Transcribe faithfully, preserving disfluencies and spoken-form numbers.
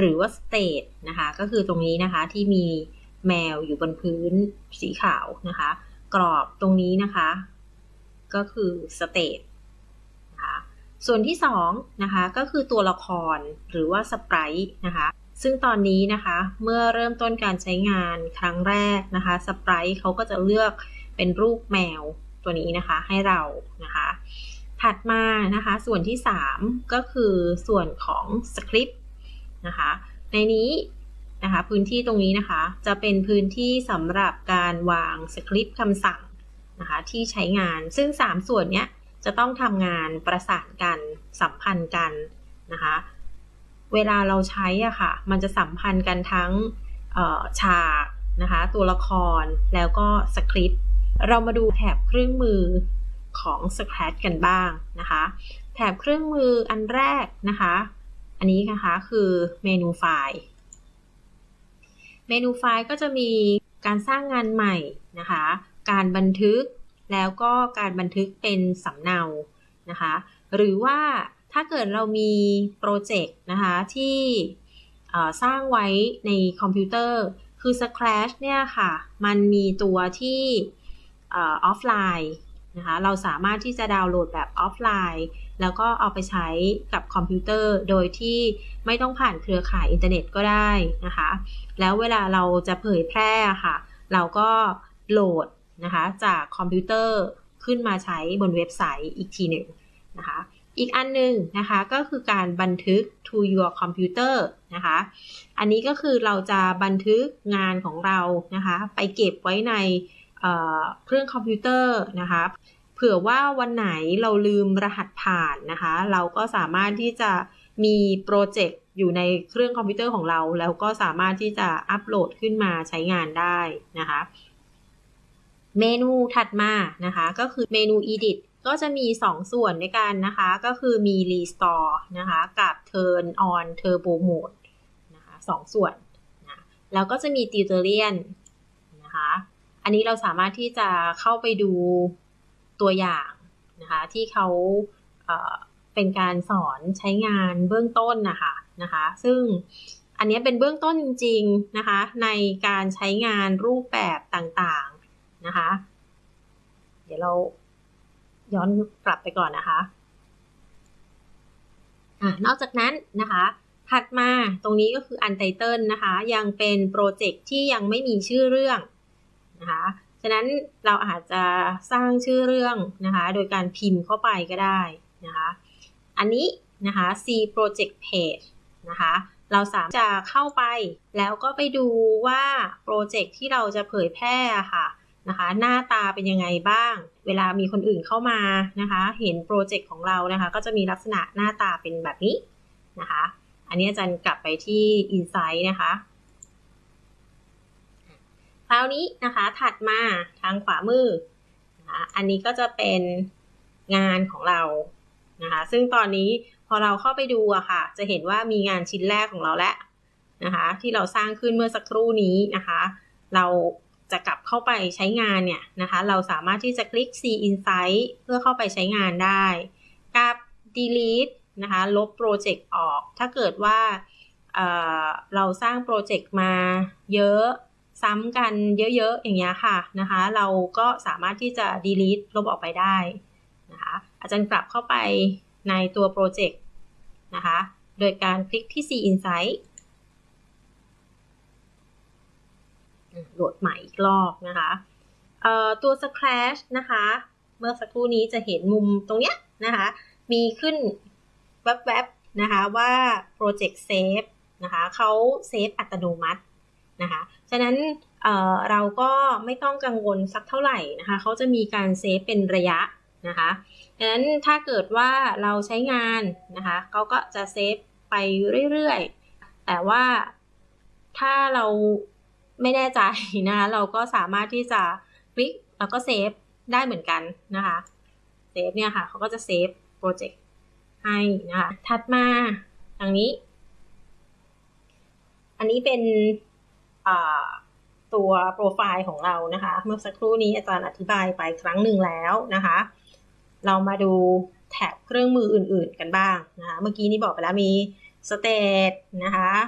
หรือว่า state นะคะก็คือตรงนี้นะคะที่มีแมวอยู่บนพื้นสีขาวนะคะกรอบตรงนี้นะคะก็คือ state นะคะส่วนที่สองนะคะก็คือตัวละครหรือว่า sprite นะคะซึ่งตอนนี้นะคะเมื่อเริ่มต้นการใช้งานครั้งแรกนะคะ sprite เขาก็จะเลือกเป็นรูปแมวตัวนี้นะคะให้เรานะคะถัดมานะคะส่วนที่สามก็คือส่วนของสคริปต์นะคะในนี้นะคะพื้นที่ตรงนี้นะคะจะเป็นพื้นที่สำหรับการวางสคริปต์คำสั่งนะคะที่ใช้งานซึ่งสามส่วนนี้จะต้องทำงานประสานกันสัมพันธ์กันนะคะเวลาเราใช้อ่ะค่ะมันจะสัมพันธ์กันทั้งฉากนะคะตัวละครแล้วก็สคริปต์เรามาดูแถบเครื่องมือของ Scratch กันบ้างนะคะแถบเครื่องมืออันแรกนะคะอันนี้นะคะคือเมนูไฟล์เมนูไฟล์ก็จะมีการสร้างงานใหม่นะคะการบันทึกแล้วก็การบันทึกเป็นสำเนานะคะหรือว่าถ้าเกิดเรามีโปรเจกต์นะคะที่สร้างไว้ในคอมพิวเตอร์คือ Scratch เนี่ยค่ะมันมีตัวที่ออฟไลน์นะคะเราสามารถที่จะดาวน์โหลดแบบออฟไลน์แล้วก็เอาไปใช้กับคอมพิวเตอร์โดยที่ไม่ต้องผ่านเครือข่ายอินเทอร์เน็ตก็ได้นะคะแล้วเวลาเราจะเผยแพร่ค่ะเราก็โหลดนะคะจากคอมพิวเตอร์ขึ้นมาใช้บนเว็บไซต์อีกทีหนึ่งนะคะอีกอันนึงนะคะก็คือการบันทึก to your computer นะคะอันนี้ก็คือเราจะบันทึกงานของเรานะคะไปเก็บไว้ในเอ่อเครื่องคอมพิวเตอร์นะคะเผื่อว่าวันไหนเราลืมรหัสผ่านนะคะเราก็สามารถที่จะมีโปรเจกต์อยู่ในเครื่องคอมพิวเตอร์ของเราแล้วก็สามารถที่จะอัปโหลดขึ้นมาใช้งานได้นะคะเมนูถัดมานะคะก็คือเมนู edit ก็จะมีสองส่วนด้วยกันนะคะก็คือมี restore นะคะกับ turn on turbo mode นะคะสองส่วนนะแล้วก็จะมี tutorial นะคะอันนี้เราสามารถที่จะเข้าไปดูตัวอย่างนะคะที่เขาเอ่อเป็นการสอนใช้งานเบื้องต้นนะคะนะคะซึ่งอันนี้เป็นเบื้องต้นจริงๆนะคะในการใช้งานรูปแบบต่างๆนะคะเดี๋ยวเราย้อนกลับไปก่อนนะคะอ่านอกจากนั้นนะคะถัดมาตรงนี้ก็คือ Untitled นะคะยังเป็นโปรเจกต์ที่ยังไม่มีชื่อเรื่องนะคะฉะนั้นเราอาจจะสร้างชื่อเรื่องนะคะโดยการพิมพ์เข้าไปก็ได้นะคะอันนี้นะคะ C Project Page นะคะเราสามารถจะเข้าไปแล้วก็ไปดูว่าโปรเจกต์ที่เราจะเผยแพร่ค่ะนะคะหน้าตาเป็นยังไงบ้างเวลามีคนอื่นเข้ามานะคะเห็นโปรเจกต์ของเรานะคะก็จะมีลักษณะหน้าตาเป็นแบบนี้นะคะอันนี้อาจารย์กลับไปที่ Insight นะคะคราวนี้นะคะถัดมาทางขวามือนะคะอันนี้ก็จะเป็นงานของเรานะคะซึ่งตอนนี้พอเราเข้าไปดูอะค่ะจะเห็นว่ามีงานชิ้นแรกของเราแล้วนะคะที่เราสร้างขึ้นเมื่อสักครู่นี้นะคะเราจะกลับเข้าไปใช้งานเนี่ยนะคะเราสามารถที่จะคลิก See Insight เพื่อเข้าไปใช้งานได้กับ Delete นะคะลบโปรเจกต์ออกถ้าเกิดว่า เอ่อ เราสร้างโปรเจกต์มาเยอะซ้ำกันเยอะๆอย่างเงี้ยค่ะนะคะเราก็สามารถที่จะ delete ลบออกไปได้นะคะอาจารย์กลับเข้าไปในตัวโปรเจกต์นะคะโดยการคลิกที่ See Insight โหลดใหม่อีกรอบนะคะเอ่อตัว Scratch นะคะเมื่อสักครู่นี้จะเห็นมุมตรงเนี้ยนะคะมีขึ้นแวบๆนะคะว่าโปรเจกต์เซฟนะคะเขาเซฟอัตโนมัตินะคะฉะนั้น เอ่อ เราก็ไม่ต้องกังวลสักเท่าไหร่นะคะเขาจะมีการเซฟเป็นระยะนะคะฉะนั้นถ้าเกิดว่าเราใช้งานนะคะเขาก็จะเซฟไปเรื่อยๆแต่ว่าถ้าเราไม่แน่ใจนะคะเราก็สามารถที่จะคลิกแล้วก็เซฟได้เหมือนกันนะคะเซฟเนี่ยค่ะเขาก็จะเซฟโปรเจกต์ให้นะคะถัดมาทางนี้อันนี้เป็นตัวโปรไฟล์ของเรานะคะเมื่อสักครู่นี้อาจารย์อธิบายไปครั้งหนึ่งแล้วนะคะเรามาดูแท็บเครื่องมืออื่นๆกันบ้างนะคะเมื่อกี้นี้บอกไปแล้วมี State นะคะ